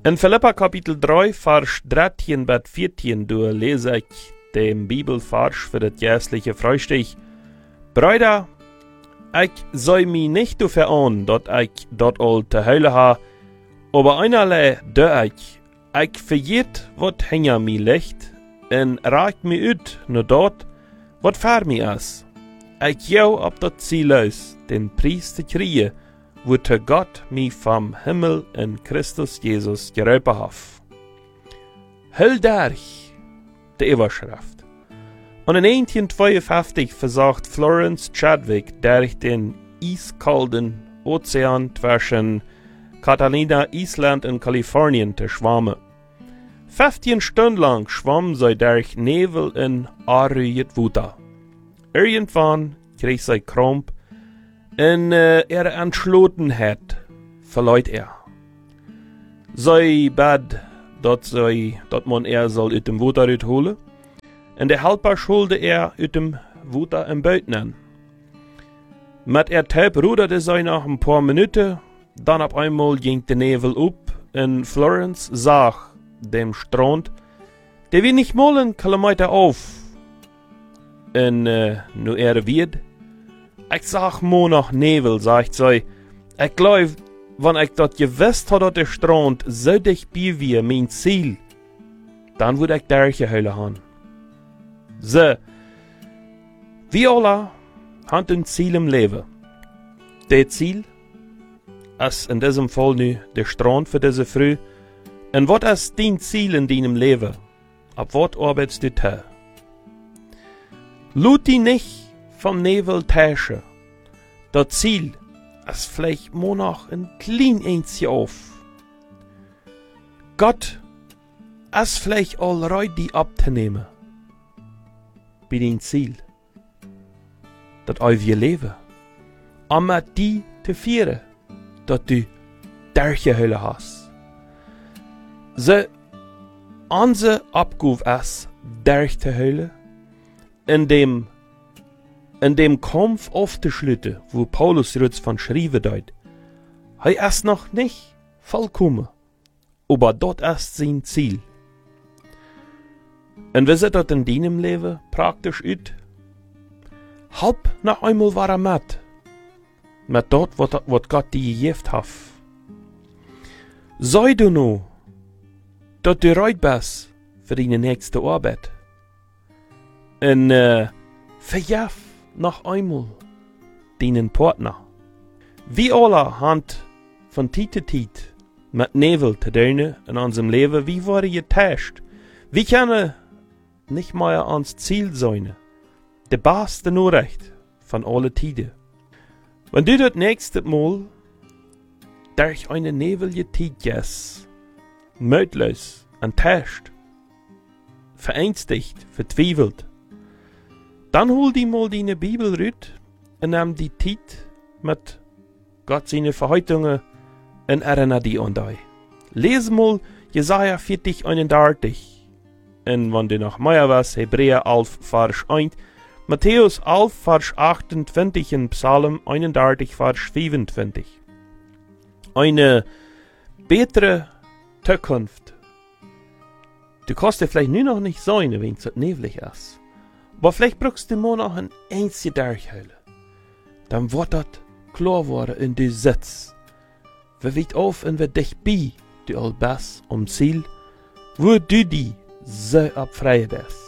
In Philippa kapitel 3, vers 13 bis 14 lese ich den Bibelvers für das jährliche Frühstück. Brüder, ich soll mich nicht dafür an, dass ich dort all te heulen ha, aber einerlei ich vergeet, was hinter mir liegt, en raakt mich uit naar dort, wat vor mir is. Ich jau op dat Ziel aus, den Preis zu kriegen, wozu Gott mich vom Himmel in Christus Jesus gerufen hat. Hul durch, die Überschrift. Und in 1952 versagt Florence Chadwick durch den eiskalten Ozean zwischen Catalina, Island und Kalifornien zu schwammen. 15 Stunden lang schwamm sie durch Nebel in arüget Wuta. Irgendwann krieg sie Kramp und ihre Entschlossenheit verleut Sie bad, dass man soll ut dem Wuta holen. Und der Helper schulde ut dem Wuta im Boot nehmen. Mit Taub ruderte sie nach ein paar Minuten, dann auf einmal ging der Nebel up und Florence sah dem Strand, der wir nicht mal einen Kilometer auf. Und nu wird, ich sag mo noch Nebel, sagt sie, ich glaub, wenn ich dort gewusst hat, dass der Strand so dicht bei wie mein Ziel, dann würde ich durchgeholt haben. So, wir alle haben ein Ziel im Leben. Das Ziel ist in diesem Fall nu der Strand für diese Früh. Und was ist dein Ziel in deinem Leben? Ab was arbeitest du da? Lut dich nicht vom Nebel täuschen. Das Ziel ist vielleicht nur noch ein klein Einzige auf. Gott ist vielleicht allreid die abzunehmen. Bei dein Ziel. Das euer Leben. Aber die zu führen, dass du durchgeholt hast. So, unsere Abgabe ist, durchzuholen, in dem Kampf aufzuschlitten, wo Paulus jetzt von schrieben deut. Er ist noch nicht vollkommen, aber dort ist sein Ziel. Und wie sieht das in deinem Leben praktisch aus? Halb nach einmal war mit dort, was Gott dir gegeben hat. Sei du noch, dass du bereit bist für deine nächste Arbeit. Und verjaf noch einmal deinen Partner. Wir alle haben von Zeit zu Zeit mit Nebel zu tun in unserem Leben. Wir wurden getäuscht. Wir können nicht mehr ans Ziel sein. Der beste Nachricht von allen Tiden. Wenn du das nächste Mal durch eine nebelige Zeit gehst, mühelos, enttäuscht, verängstigt, verzweifelt, dann hol die mal deine Bibel raus und nimm die Zeit mit Gott seine Verheißungen und erinnere dich an dich. Lese mal Jesaja 40, 31. Und wenn du noch mehr was, Hebräer 11, Vers 1, Matthäus 11, Vers 28 und Psalm 31, Vers 25. Eine bessere Zukunft. Du kannst dir vielleicht nur noch nicht sein, wenn es so neblig ist. Aber vielleicht brauchst du mal noch ein einziges durchholen. Dann wird das klar worden in du Sitz. Wer wird auf und wer dich bei, du all bist, Ziel, wo du die so abfreien bist.